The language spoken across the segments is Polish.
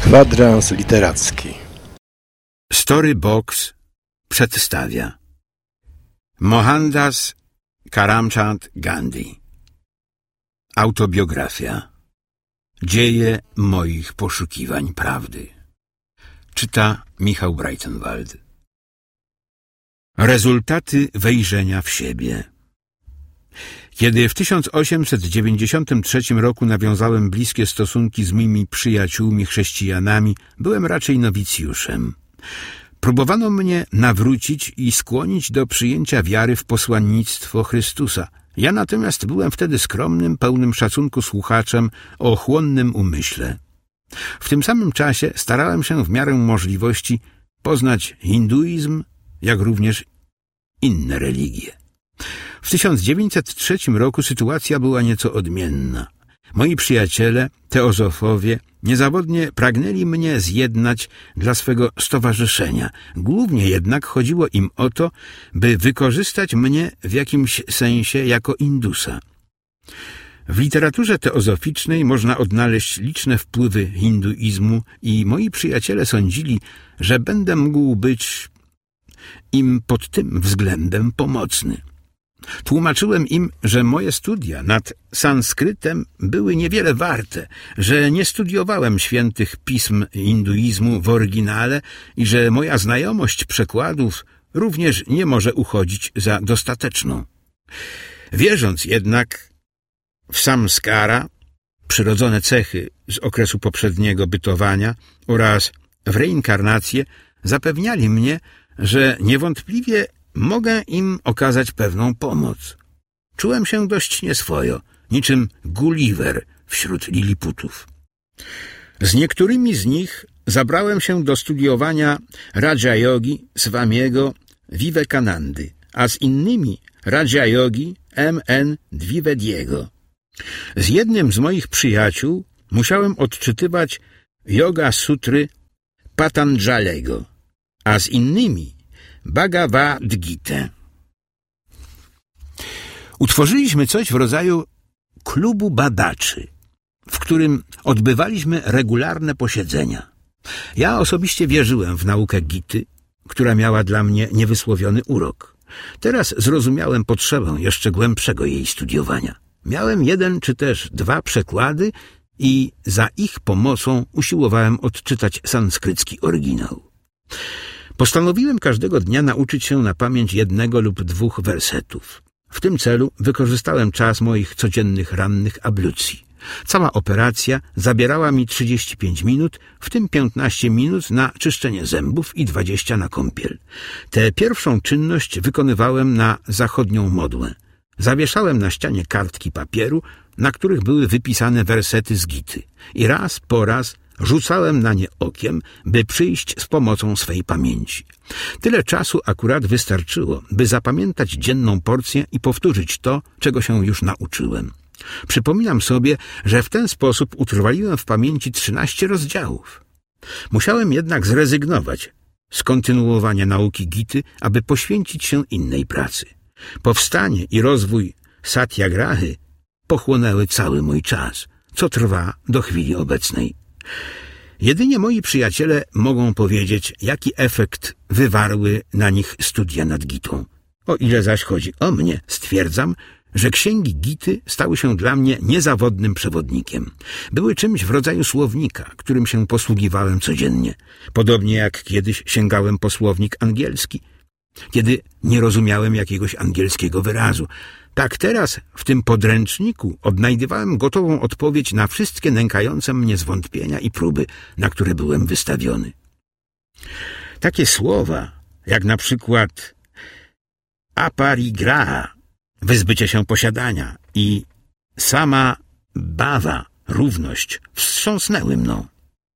Kwadrans literacki. Storybox przedstawia Mohandas Karamchand Gandhi. Autobiografia. Dzieje moich poszukiwań prawdy. Czyta Michał Breitenwald. Rezultaty wejrzenia w siebie. Kiedy w 1893 roku nawiązałem bliskie stosunki z moimi przyjaciółmi chrześcijanami, byłem raczej nowicjuszem. Próbowano mnie nawrócić i skłonić do przyjęcia wiary w posłannictwo Chrystusa. Ja natomiast byłem wtedy skromnym, pełnym szacunku słuchaczem o chłonnym umyśle. W tym samym czasie starałem się w miarę możliwości poznać hinduizm, jak również inne religie. W 1903 roku sytuacja była nieco odmienna. Moi przyjaciele, teozofowie, niezawodnie pragnęli mnie zjednać dla swego stowarzyszenia. Głównie jednak chodziło im o to, by wykorzystać mnie w jakimś sensie jako Indusa. W literaturze teozoficznej można odnaleźć liczne wpływy hinduizmu i moi przyjaciele sądzili, że będę mógł być im pod tym względem pomocny. Tłumaczyłem im, że moje studia nad sanskrytem były niewiele warte, że nie studiowałem świętych pism hinduizmu w oryginale i że moja znajomość przekładów również nie może uchodzić za dostateczną. Wierząc jednak w samskara, przyrodzone cechy z okresu poprzedniego bytowania oraz w reinkarnację, zapewniali mnie, że niewątpliwie mogę im okazać pewną pomoc. Czułem się dość nieswojo, niczym Gulliver wśród Liliputów. Z niektórymi z nich zabrałem się do studiowania Raja Yogi Swamiego Vivekanandy, a z innymi Raja Yogi M.N. Dwivediego. Z jednym z moich przyjaciół musiałem odczytywać Yoga Sutry Patanjalego, a z innymi Bhagavad Gitę. Utworzyliśmy coś w rodzaju klubu badaczy, w którym odbywaliśmy regularne posiedzenia. Ja osobiście wierzyłem w naukę Gity, która miała dla mnie niewysłowiony urok. Teraz zrozumiałem potrzebę jeszcze głębszego jej studiowania. Miałem 1 czy też 2 przekłady i za ich pomocą usiłowałem odczytać sanskrycki oryginał. Postanowiłem każdego dnia nauczyć się na pamięć 1 lub 2 wersetów. W tym celu wykorzystałem czas moich codziennych rannych ablucji. Cała operacja zabierała mi 35 minut, w tym 15 minut na czyszczenie zębów i 20 na kąpiel. Tę pierwszą czynność wykonywałem na zachodnią modłę. Zawieszałem na ścianie kartki papieru, na których były wypisane wersety z Gity i raz po raz rzucałem na nie okiem, by przyjść z pomocą swej pamięci. Tyle czasu akurat wystarczyło, by zapamiętać dzienną porcję i powtórzyć to, czego się już nauczyłem. Przypominam sobie, że w ten sposób utrwaliłem w pamięci 13 rozdziałów. Musiałem jednak zrezygnować z kontynuowania nauki Gity, aby poświęcić się innej pracy. Powstanie i rozwój satyagrahy pochłonęły cały mój czas, co trwa do chwili obecnej. Jedynie moi przyjaciele mogą powiedzieć, jaki efekt wywarły na nich studia nad Gitą. O ile zaś chodzi o mnie, stwierdzam, że księgi Gity stały się dla mnie niezawodnym przewodnikiem. Były czymś w rodzaju słownika, którym się posługiwałem codziennie. Podobnie jak kiedyś sięgałem po słownik angielski, kiedy nie rozumiałem jakiegoś angielskiego wyrazu. Tak teraz w tym podręczniku odnajdywałem gotową odpowiedź na wszystkie nękające mnie zwątpienia i próby, na które byłem wystawiony. Takie słowa, jak na przykład aparigraha, wyzbycie się posiadania, i sama bhava, równość, wstrząsnęły mną.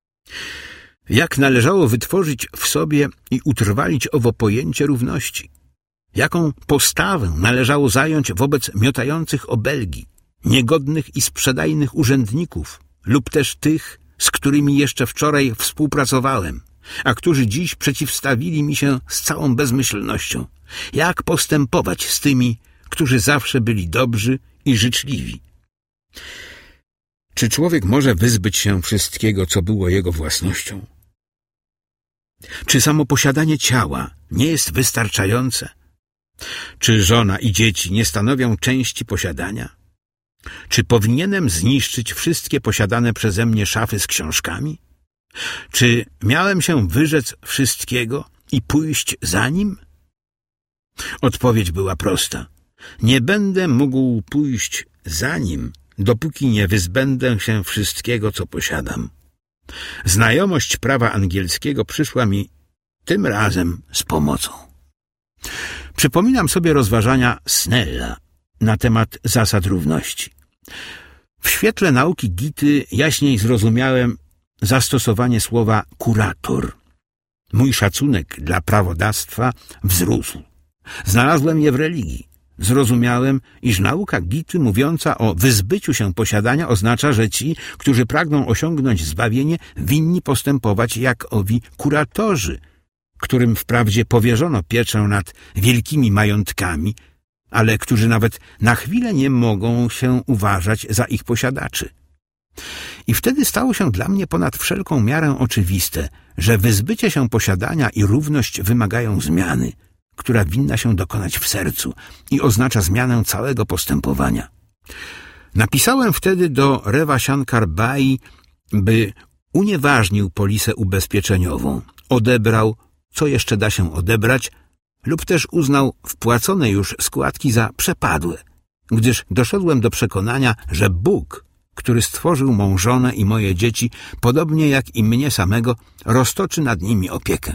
Jak należało wytworzyć w sobie i utrwalić owo pojęcie równości? Jaką postawę należało zająć wobec miotających obelgi, niegodnych i sprzedajnych urzędników lub też tych, z którymi jeszcze wczoraj współpracowałem, a którzy dziś przeciwstawili mi się z całą bezmyślnością? Jak postępować z tymi, którzy zawsze byli dobrzy i życzliwi? Czy człowiek może wyzbyć się wszystkiego, co było jego własnością? Czy samo posiadanie ciała nie jest wystarczające? Czy żona i dzieci nie stanowią części posiadania? Czy powinienem zniszczyć wszystkie posiadane przeze mnie szafy z książkami? Czy miałem się wyrzec wszystkiego i pójść za nim? Odpowiedź była prosta. Nie będę mógł pójść za nim, dopóki nie wyzbędę się wszystkiego, co posiadam. Znajomość prawa angielskiego przyszła mi tym razem z pomocą. Przypominam sobie rozważania Snella na temat zasad równości. W świetle nauki Gity jaśniej zrozumiałem zastosowanie słowa kurator. Mój szacunek dla prawodawstwa wzrósł. Znalazłem je w religii. Zrozumiałem, iż nauka Gity mówiąca o wyzbyciu się posiadania oznacza, że ci, którzy pragną osiągnąć zbawienie, winni postępować jak owi kuratorzy, którym wprawdzie powierzono pieczę nad wielkimi majątkami, ale którzy nawet na chwilę nie mogą się uważać za ich posiadaczy. I wtedy stało się dla mnie ponad wszelką miarę oczywiste, że wyzbycie się posiadania i równość wymagają zmiany, która winna się dokonać w sercu i oznacza zmianę całego postępowania. Napisałem wtedy do Reva Shankar Bai, by unieważnił polisę ubezpieczeniową, odebrał, co jeszcze da się odebrać, lub też uznał wpłacone już składki za przepadłe, gdyż doszedłem do przekonania, że Bóg, który stworzył mą żonę i moje dzieci, podobnie jak i mnie samego, roztoczy nad nimi opiekę.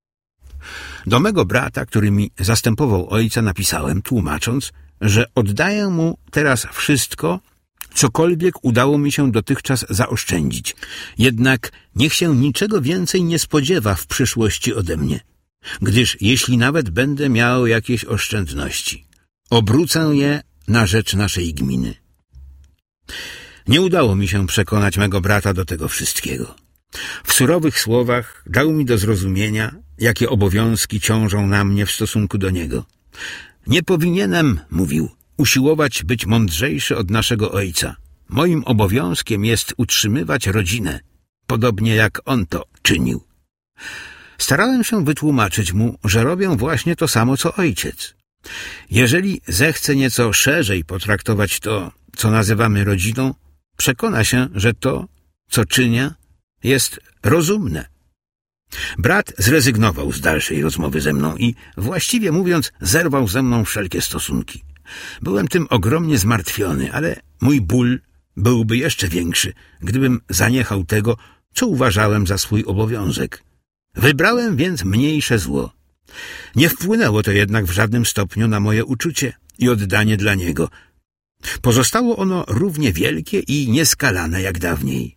Do mego brata, który mi zastępował ojca, napisałem, tłumacząc, że oddaję mu teraz wszystko, cokolwiek udało mi się dotychczas zaoszczędzić. Jednak niech się niczego więcej nie spodziewa w przyszłości ode mnie, gdyż jeśli nawet będę miał jakieś oszczędności, obrócę je na rzecz naszej gminy. Nie udało mi się przekonać mego brata do tego wszystkiego. W surowych słowach dał mi do zrozumienia, jakie obowiązki ciążą na mnie w stosunku do niego. Nie powinienem, mówił, usiłować być mądrzejszy od naszego ojca. Moim obowiązkiem jest utrzymywać rodzinę, podobnie jak on to czynił. Starałem się wytłumaczyć mu, że robię właśnie to samo, co ojciec. Jeżeli zechce nieco szerzej potraktować to, co nazywamy rodziną, przekona się, że to, co czynię, jest rozumne. Brat zrezygnował z dalszej rozmowy ze mną i, właściwie mówiąc, zerwał ze mną wszelkie stosunki. Byłem tym ogromnie zmartwiony, ale mój ból byłby jeszcze większy, gdybym zaniechał tego, co uważałem za swój obowiązek. Wybrałem więc mniejsze zło. Nie wpłynęło to jednak w żadnym stopniu na moje uczucie i oddanie dla niego. Pozostało ono równie wielkie i nieskalane jak dawniej.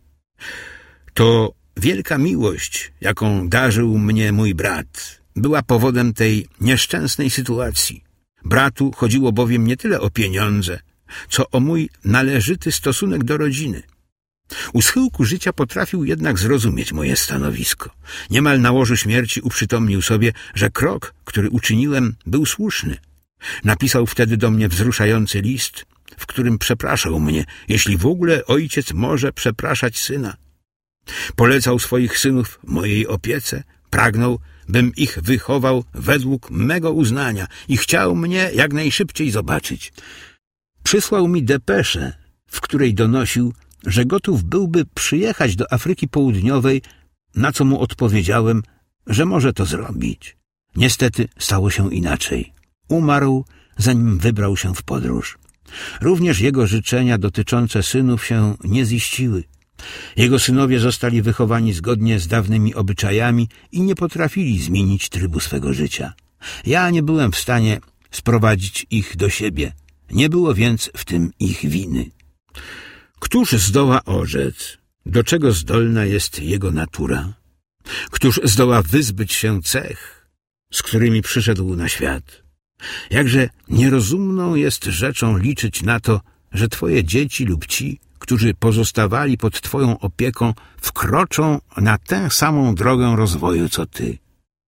To wielka miłość, jaką darzył mnie mój brat, była powodem tej nieszczęsnej sytuacji. Bratu chodziło bowiem nie tyle o pieniądze, co o mój należyty stosunek do rodziny. U schyłku życia potrafił jednak zrozumieć moje stanowisko. Niemal na łożu śmierci uprzytomnił sobie, że krok, który uczyniłem, był słuszny. Napisał wtedy do mnie wzruszający list, w którym przepraszał mnie, jeśli w ogóle ojciec może przepraszać syna. Polecał swoich synów mojej opiece, pragnął, bym ich wychował według mego uznania i chciał mnie jak najszybciej zobaczyć. Przysłał mi depeszę, w której donosił, że gotów byłby przyjechać do Afryki Południowej, na co mu odpowiedziałem, że może to zrobić. Niestety stało się inaczej. Umarł, zanim wybrał się w podróż. Również jego życzenia dotyczące synów się nie ziściły. Jego synowie zostali wychowani zgodnie z dawnymi obyczajami i nie potrafili zmienić trybu swego życia. Ja nie byłem w stanie sprowadzić ich do siebie. Nie było więc w tym ich winy. Któż zdoła orzec, do czego zdolna jest jego natura? Któż zdoła wyzbyć się cech, z którymi przyszedł na świat? Jakże nierozumną jest rzeczą liczyć na to, że twoje dzieci lub ci, którzy pozostawali pod twoją opieką, wkroczą na tę samą drogę rozwoju, co ty.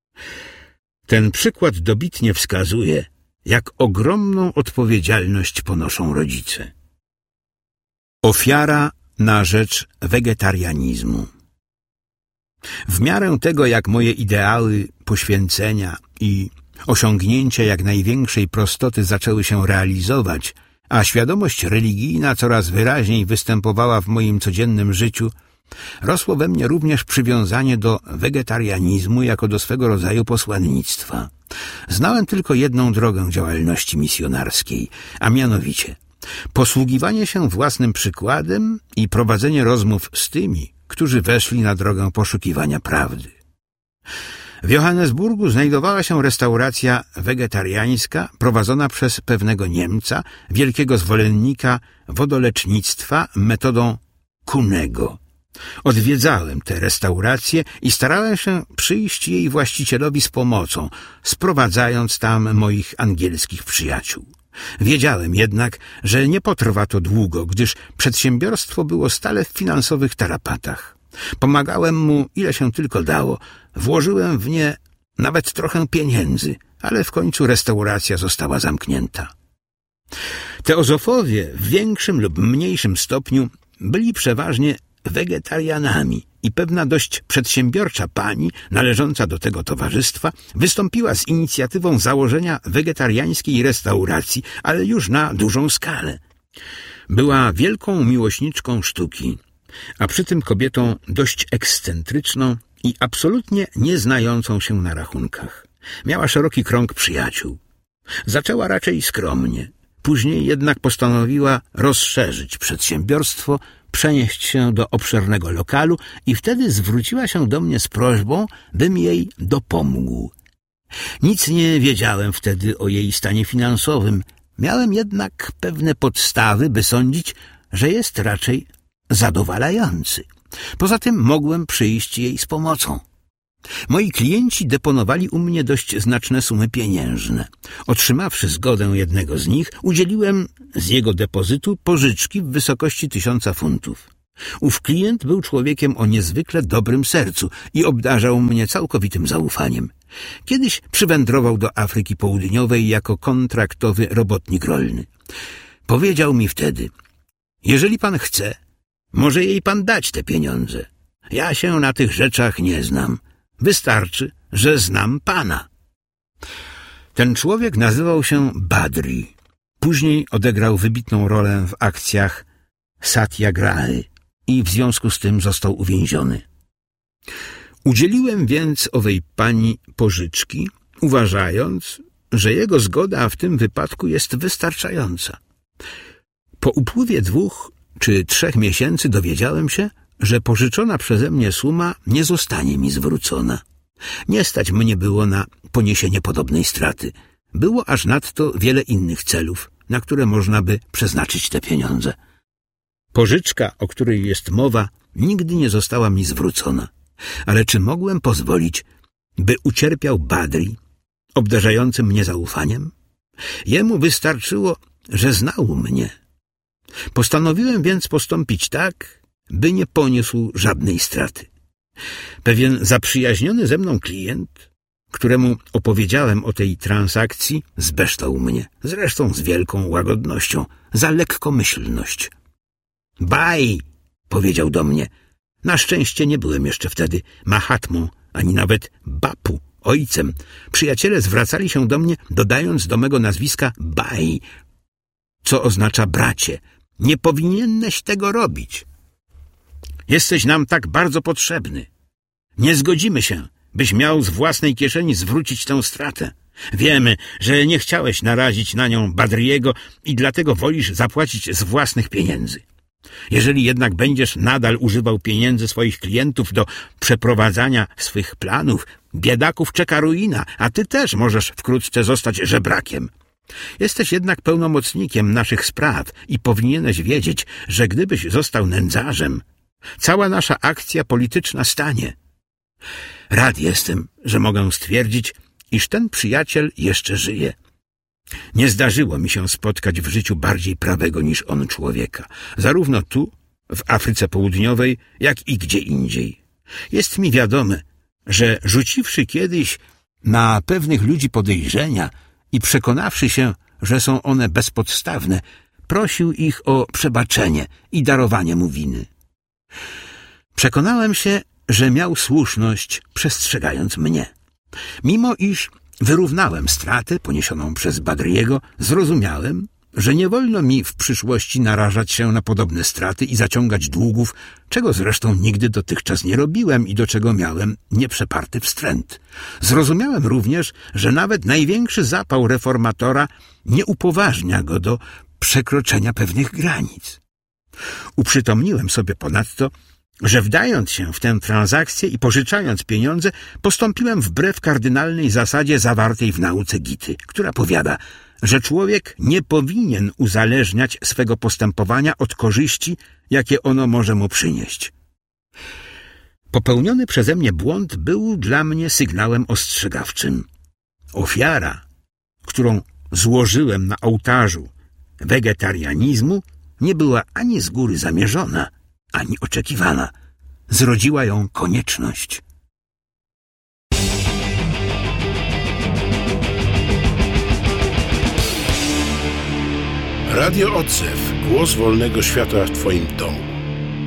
Ten przykład dobitnie wskazuje, jak ogromną odpowiedzialność ponoszą rodzice. Ofiara na rzecz wegetarianizmu. W miarę tego, jak moje ideały poświęcenia i osiągnięcia jak największej prostoty zaczęły się realizować, a świadomość religijna coraz wyraźniej występowała w moim codziennym życiu, rosło we mnie również przywiązanie do wegetarianizmu jako do swego rodzaju posłannictwa. Znałem tylko jedną drogę działalności misjonarskiej, a mianowicie posługiwanie się własnym przykładem i prowadzenie rozmów z tymi, którzy weszli na drogę poszukiwania prawdy. W Johannesburgu znajdowała się restauracja wegetariańska prowadzona przez pewnego Niemca, wielkiego zwolennika wodolecznictwa metodą Kuhnego. Odwiedzałem tę restaurację i starałem się przyjść jej właścicielowi z pomocą, sprowadzając tam moich angielskich przyjaciół. Wiedziałem jednak, że nie potrwa to długo, gdyż przedsiębiorstwo było stale w finansowych tarapatach. Pomagałem mu, ile się tylko dało, włożyłem w nie nawet trochę pieniędzy, ale w końcu restauracja została zamknięta. Teozofowie w większym lub mniejszym stopniu byli przeważnie wegetarianami i pewna dość przedsiębiorcza pani należąca do tego towarzystwa wystąpiła z inicjatywą założenia wegetariańskiej restauracji, ale już na dużą skalę. Była wielką miłośniczką sztuki, a przy tym kobietą dość ekscentryczną i absolutnie nie znającą się na rachunkach. Miała szeroki krąg przyjaciół. Zaczęła raczej skromnie. Później jednak postanowiła rozszerzyć przedsiębiorstwo, przenieść się do obszernego lokalu i wtedy zwróciła się do mnie z prośbą, bym jej dopomógł. Nic nie wiedziałem wtedy o jej stanie finansowym. Miałem jednak pewne podstawy, by sądzić, że jest raczej zadowalający. Poza tym mogłem przyjść jej z pomocą. Moi klienci deponowali u mnie dość znaczne sumy pieniężne. Otrzymawszy zgodę jednego z nich, udzieliłem z jego depozytu pożyczki w wysokości 1000 funtów. Ów klient był człowiekiem o niezwykle dobrym sercu i obdarzał mnie całkowitym zaufaniem. Kiedyś przywędrował do Afryki Południowej jako kontraktowy robotnik rolny. Powiedział mi wtedy: jeżeli pan chce, może jej pan dać te pieniądze. Ja się na tych rzeczach nie znam. Wystarczy, że znam pana. Ten człowiek nazywał się Badri. Później odegrał wybitną rolę w akcjach Satyagrahy i w związku z tym został uwięziony. Udzieliłem więc owej pani pożyczki, uważając, że jego zgoda w tym wypadku jest wystarczająca. Po upływie 2 czy 3 miesięcy dowiedziałem się, że pożyczona przeze mnie suma nie zostanie mi zwrócona. Nie stać mnie było na poniesienie podobnej straty. Było aż nadto wiele innych celów, na które można by przeznaczyć te pieniądze. Pożyczka, o której jest mowa, nigdy nie została mi zwrócona. Ale czy mogłem pozwolić, by ucierpiał Badri, obdarzający mnie zaufaniem? Jemu wystarczyło, że znał mnie. Postanowiłem więc postąpić tak, by nie poniósł żadnej straty. Pewien zaprzyjaźniony ze mną klient, któremu opowiedziałem o tej transakcji, zbeształ mnie, zresztą z wielką łagodnością, za lekkomyślność. Baj, powiedział do mnie. Na szczęście nie byłem jeszcze wtedy Mahatmą, ani nawet Bapu, ojcem. Przyjaciele zwracali się do mnie, dodając do mego nazwiska Baj, co oznacza bracie. Nie powinieneś tego robić. Jesteś nam tak bardzo potrzebny. Nie zgodzimy się, byś miał z własnej kieszeni zwrócić tę stratę. Wiemy, że nie chciałeś narazić na nią Badriego i dlatego wolisz zapłacić z własnych pieniędzy. Jeżeli jednak będziesz nadal używał pieniędzy swoich klientów do przeprowadzania swych planów, biedaków czeka ruina, a ty też możesz wkrótce zostać żebrakiem. Jesteś jednak pełnomocnikiem naszych spraw i powinieneś wiedzieć, że gdybyś został nędzarzem, cała nasza akcja polityczna stanie. Rad jestem, że mogę stwierdzić, iż ten przyjaciel jeszcze żyje. Nie zdarzyło mi się spotkać w życiu bardziej prawego niż on człowieka, zarówno tu, w Afryce Południowej, jak i gdzie indziej. Jest mi wiadome, że rzuciwszy kiedyś na pewnych ludzi podejrzenia i przekonawszy się, że są one bezpodstawne, prosił ich o przebaczenie i darowanie mu winy. Przekonałem się, że miał słuszność, przestrzegając mnie. Mimo iż wyrównałem stratę poniesioną przez Badriego, zrozumiałem, że nie wolno mi w przyszłości narażać się na podobne straty i zaciągać długów, czego zresztą nigdy dotychczas nie robiłem i do czego miałem nieprzeparty wstręt. Zrozumiałem również, że nawet największy zapał reformatora nie upoważnia go do przekroczenia pewnych granic. Uprzytomniłem sobie ponadto, że wdając się w tę transakcję i pożyczając pieniądze, postąpiłem wbrew kardynalnej zasadzie zawartej w nauce Gity, która powiada, że człowiek nie powinien uzależniać swego postępowania od korzyści, jakie ono może mu przynieść. Popełniony przeze mnie błąd był dla mnie sygnałem ostrzegawczym. Ofiara, którą złożyłem na ołtarzu wegetarianizmu, nie była ani z góry zamierzona, ani oczekiwana. Zrodziła ją konieczność. Radio Odzew. Głos wolnego świata w Twoim domu.